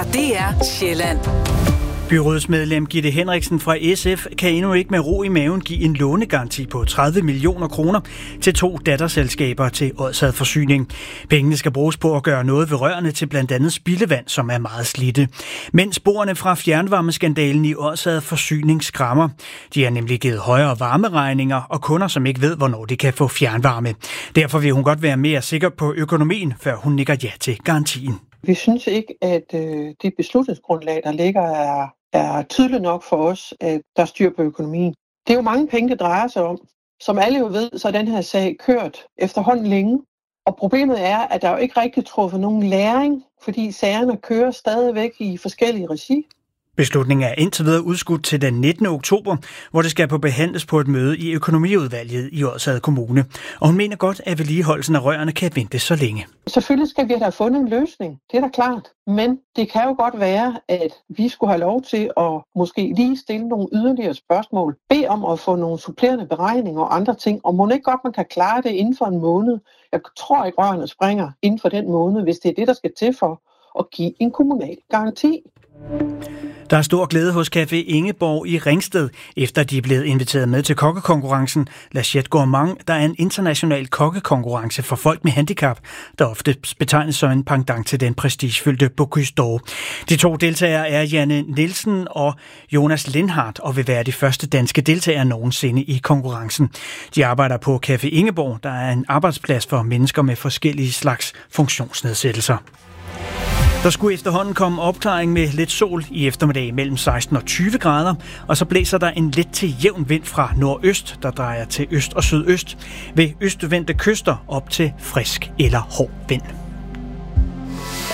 DR Sjælland. Byrådsmedlem Gitte Henriksen fra SF kan endnu ikke med ro i maven give en lånegaranti på 30 millioner kroner til 2 datterselskaber til Odsherred Forsyning. Pengene skal bruges på at gøre noget ved rørene til blandt andet spildevand, som er meget slidte. Mens sporene fra fjernvarmeskandalen i Odsherred Forsyning skræmmer. De har nemlig givet højere varmeregninger og kunder, som ikke ved, hvornår de kan få fjernvarme. Derfor vil hun godt være mere sikker på økonomien, før hun nikker ja til garantien. Vi synes ikke, at det beslutningsgrundlag, der ligger, er tydeligt nok for os, at der er styr på økonomien. Det er jo mange penge, det drejer sig om. Som alle jo ved, så er den her sag kørt efterhånden længe. Og problemet er, at der jo ikke rigtig truffet nogen læring, fordi sagerne kører stadigvæk i forskellige regi. Beslutningen er indtil videre udskudt til den 19. oktober, hvor det skal behandles på et møde i økonomiudvalget i Odsherred Kommune. Og hun mener godt, at vedligeholdelsen af rørene kan vente så længe. Selvfølgelig skal vi have fundet en løsning, det er da klart. Men det kan jo godt være, at vi skulle have lov til at måske lige stille nogle yderligere spørgsmål. Bed om at få nogle supplerende beregninger og andre ting. Og må ikke godt, man kan klare det inden for en måned. Jeg tror ikke, rørene springer inden for den måned, hvis det er det, der skal til for at give en kommunal garanti. Der er stor glæde hos Café Ingeborg i Ringsted, efter de er blevet inviteret med til kokkekonkurrencen L'Assiette Gourmand, der er en international kokkekonkurrence for folk med handicap, der ofte betegnes som en pendant til den prestigefyldte Bocuse d'Or. De 2 deltagere er Janne Nielsen og Jonas Lindhardt og vil være de første danske deltagere nogensinde i konkurrencen. De arbejder på Café Ingeborg, der er en arbejdsplads for mennesker med forskellige slags funktionsnedsættelser. Der skulle efterhånden komme opklaring med lidt sol i eftermiddag mellem 16 og 20 grader, og så blæser der en let til jævn vind fra nordøst, der drejer til øst og sydøst, ved østvendte kyster op til frisk eller hård vind.